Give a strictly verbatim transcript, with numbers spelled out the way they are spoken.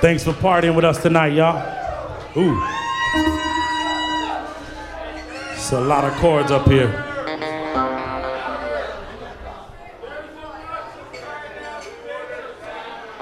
Thanks for partying with us tonight, y'all. Ooh. It's a lot of chords up here.